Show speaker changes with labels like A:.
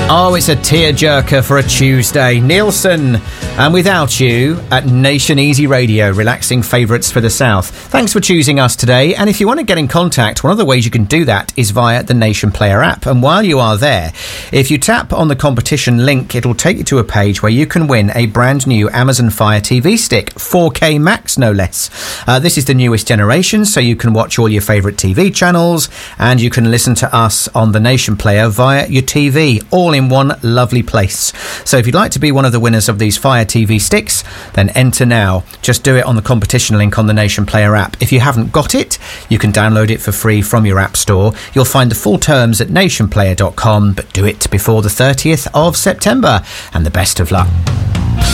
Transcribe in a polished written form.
A: Oh, it's a tearjerker for a Tuesday. Nielsen, and Without You at Nation Easy Radio, relaxing favourites for the South. Thanks for choosing us today. And if you want to get in contact, one of the ways you can do that is via the Nation Player app. And while you are there, if you tap on the competition link, it'll take you to a page where you can win a brand new Amazon Fire TV stick, 4K Max no less. This is the newest generation, so you can watch all your favourite TV channels and you can listen to us on the Nation Player via your TV, all in one lovely place. So if you'd like to be one of the winners of these Fire TV sticks, then enter now. Just do it on the competition link on the Nation Player app. If you haven't got it, you can download it for free from your app store. You'll find the full terms at nationplayer.com, but do it before the 30th of September. And the best of luck.